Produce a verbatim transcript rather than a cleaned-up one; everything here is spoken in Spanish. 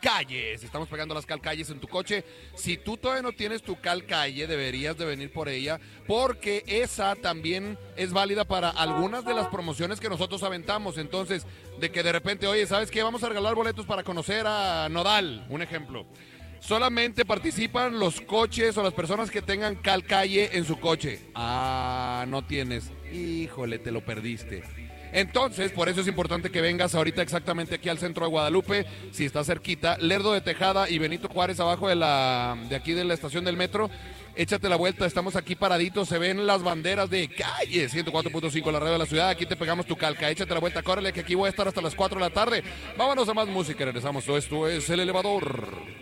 Calles. Estamos pegando las Calcalles en tu coche. Si tú todavía no tienes tu Calcalle, deberías de venir por ella, porque esa también es válida para algunas de las promociones que nosotros aventamos. Entonces, de que de repente, oye, ¿sabes qué? Vamos a regalar boletos para conocer a Nodal, un ejemplo. Solamente participan los coches o las personas que tengan Calcalle en su coche. Ah, no tienes. Híjole, te lo perdiste. Entonces, por eso es importante que vengas ahorita exactamente aquí al centro de Guadalupe, si está cerquita, Lerdo de Tejada y Benito Juárez abajo de la de aquí de la estación del metro. Échate la vuelta, estamos aquí paraditos, se ven las banderas de Calle ciento cuatro punto cinco, la radio de la ciudad. Aquí te pegamos tu calca, échate la vuelta, córrele que aquí voy a estar hasta las cuatro de la tarde. Vámonos a más música, regresamos. Esto es El Elevador.